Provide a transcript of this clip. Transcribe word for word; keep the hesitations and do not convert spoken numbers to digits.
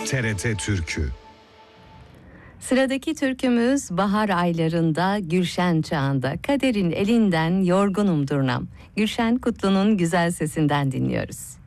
T R T Türkü. Sıradaki türkümüz bahar aylarında Gülşen çağında kaderin elinden yorgunum durnam. Gülşen Kutlu'nun güzel sesinden dinliyoruz.